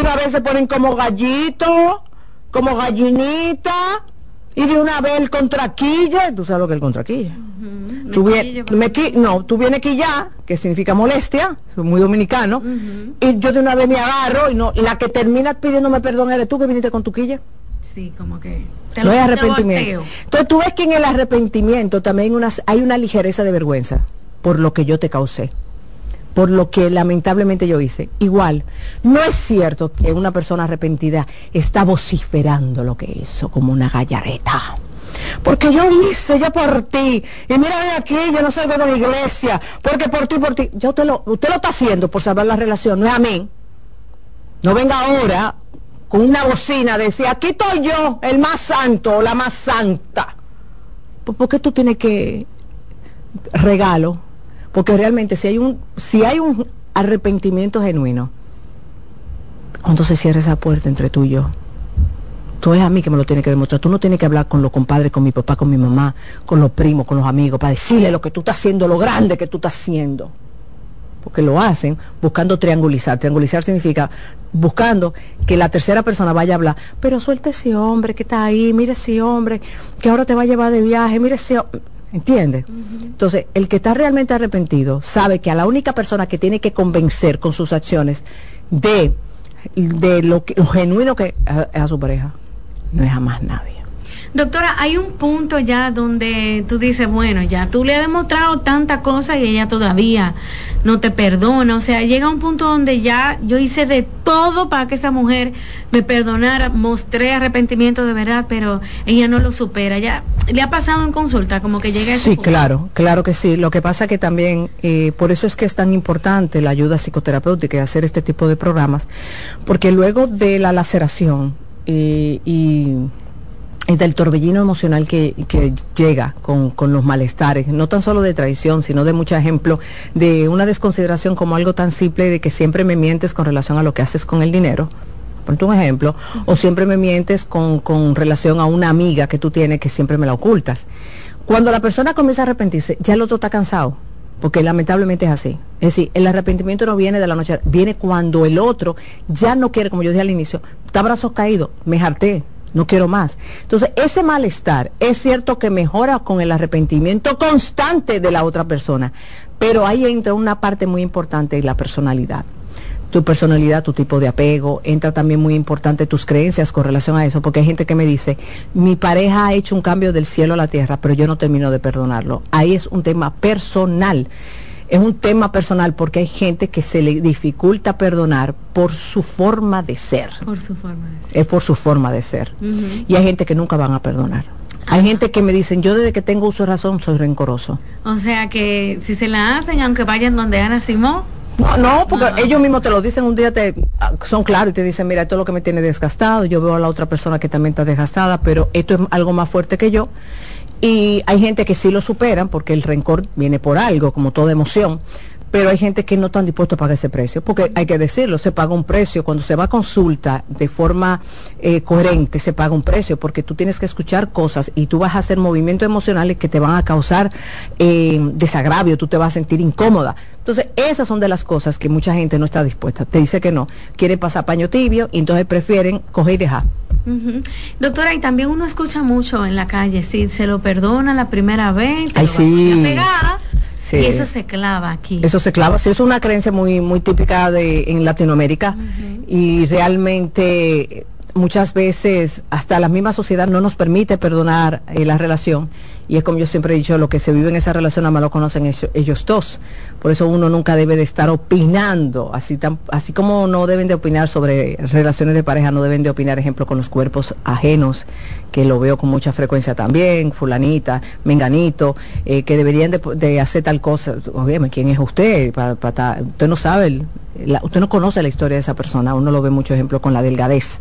una vez se ponen como gallito, como gallinita, y de una vez el contraquilla. ¿Tú sabes lo que es el contraquilla? Tú vienes quilla, que significa molestia, soy muy dominicano, y yo de una vez me agarro, y no, la que termina pidiéndome perdón eres tú, que viniste con tu quilla. Sí, como que no hay arrepentimiento. Entonces tú ves que en el arrepentimiento también hay una ligereza de vergüenza por lo que yo te causé, por lo que lamentablemente yo hice. Igual, no es cierto que una persona arrepentida está vociferando lo que hizo como una gallareta. Porque yo hice, yo por ti, y mira, ven aquí, yo no salgo de la iglesia, porque por ti, ya usted lo está haciendo por salvar la relación, no es a mí. No venga ahora con una bocina a decir, aquí estoy yo, el más santo o la más santa. Pues, ¿por qué tú tienes que regalo? Porque realmente si hay un arrepentimiento genuino, cuando se cierra esa puerta entre tú y yo, tú es a mí que me lo tienes que demostrar. Tú no tienes que hablar con los compadres, con mi papá, con mi mamá, con los primos, con los amigos, para decirle lo que tú estás haciendo, lo grande que tú estás haciendo. Porque lo hacen buscando triangulizar. Triangulizar significa buscando que la tercera persona vaya a hablar, pero suelta ese hombre que está ahí, mire ese hombre que ahora te va a llevar de viaje, mire ese hombre. ¿Entiendes? Entonces, el que está realmente arrepentido sabe que a la única persona que tiene que convencer con sus acciones de lo genuino que es a su pareja, no es jamás nadie. Doctora, hay un punto ya donde tú dices, bueno, ya tú le has demostrado tantas cosas y ella todavía no te perdona. O sea, llega un punto donde ya yo hice de todo para que esa mujer me perdonara, mostré arrepentimiento de verdad, pero ella no lo supera. Ya le ha pasado en consulta, como que llega a ese punto. Claro que sí. Lo que pasa que también, por eso es que es tan importante la ayuda psicoterapéutica y hacer este tipo de programas, porque luego de la laceración y del torbellino emocional que llega con los malestares, no tan solo de traición, sino de mucho ejemplo, de una desconsideración como algo tan simple de que siempre me mientes con relación a lo que haces con el dinero, ponte un ejemplo, o siempre me mientes con relación a una amiga que tú tienes que siempre me la ocultas. Cuando la persona comienza a arrepentirse, ya el otro está cansado, porque lamentablemente es así. Es decir, el arrepentimiento no viene de la noche, viene cuando el otro ya no quiere, como yo dije al inicio, está brazos caídos, me harté, no quiero más. Entonces, ese malestar es cierto que mejora con el arrepentimiento constante de la otra persona, pero ahí entra una parte muy importante, la personalidad. Tu personalidad, tu tipo de apego, entra también muy importante tus creencias con relación a eso, porque hay gente que me dice, mi pareja ha hecho un cambio del cielo a la tierra, pero yo no termino de perdonarlo. Ahí es un tema personal. Es un tema personal porque hay gente que se le dificulta perdonar por su forma de ser. Por su forma de ser. Es por su forma de ser. Y hay gente que nunca van a perdonar. Hay gente que me dicen, yo desde que tengo uso de razón soy rencoroso. O sea que si se la hacen, aunque vayan donde Ana Simón. No, porque ellos mismos te lo dicen un día, son claros y te dicen, mira, esto es lo que me tiene desgastado, yo veo a la otra persona que también está desgastada, pero esto es algo más fuerte que yo. Y hay gente que sí lo superan porque el rencor viene por algo, como toda emoción, pero hay gente que no están dispuestos a pagar ese precio, porque hay que decirlo, se paga un precio, cuando se va a consulta de forma coherente, se paga un precio, porque tú tienes que escuchar cosas y tú vas a hacer movimientos emocionales que te van a causar desagravio, tú te vas a sentir incómoda. Entonces, esas son de las cosas que mucha gente no está dispuesta, te dice que no, quiere pasar paño tibio y entonces prefieren coger y dejar. Doctora, y también uno escucha mucho en la calle, si se lo perdona la primera vez, te Ay, lo sí. van a pegar. Sí. Y eso se clava aquí. Eso se clava, sí, es una creencia muy típica en Latinoamérica y realmente muchas veces hasta la misma sociedad no nos permite perdonar la relación, y es como yo siempre he dicho, lo que se vive en esa relación nada más lo conocen ellos dos. Por eso uno nunca debe de estar opinando, así como no deben de opinar sobre relaciones de pareja, no deben de opinar, ejemplo, con los cuerpos ajenos, que lo veo con mucha frecuencia también, fulanita, menganito, que deberían de hacer tal cosa. Oye, ¿quién es usted? Usted no sabe, usted no conoce la historia de esa persona. Uno lo ve mucho, ejemplo, con la delgadez.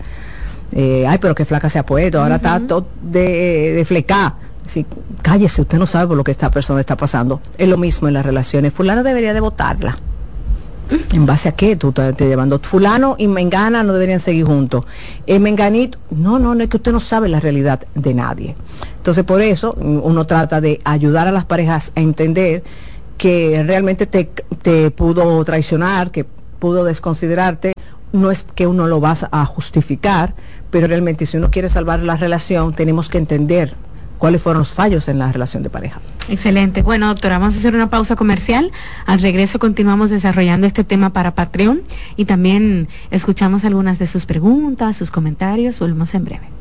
Ay, pero qué flaca se ha puesto, ahora está todo de flecá. Sí, cállese, usted no sabe por lo que esta persona está pasando. Es lo mismo en las relaciones. Fulano debería de votarla. ¿En base a qué tú estás llevando? Fulano y Mengana no deberían seguir juntos. Menganito, no, es que usted no sabe la realidad de nadie. Entonces, por eso uno trata de ayudar a las parejas a entender que realmente te pudo traicionar, que pudo desconsiderarte. no es que uno lo va a justificar, pero realmente si uno quiere salvar la relación, tenemos que entender cuáles fueron los fallos en la relación de pareja. Excelente. Bueno, doctora, vamos a hacer una pausa comercial. Al regreso continuamos desarrollando este tema para Patreon y también escuchamos algunas de sus preguntas, sus comentarios. Volvemos en breve.